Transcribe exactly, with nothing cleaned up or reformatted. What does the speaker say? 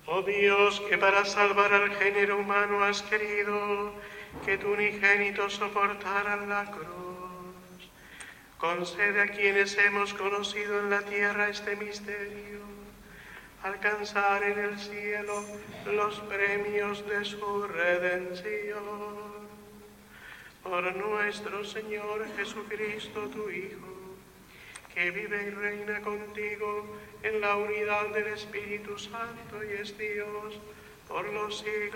Oh Dios, que para salvar al género humano has querido que tu unigénito soportara la cruz, concede a quienes hemos conocido en la tierra este misterio alcanzar en el cielo los premios de su redención. Por nuestro Señor Jesucristo, tu Hijo, que vive y reina contigo en la unidad del Espíritu Santo y es Dios por los siglos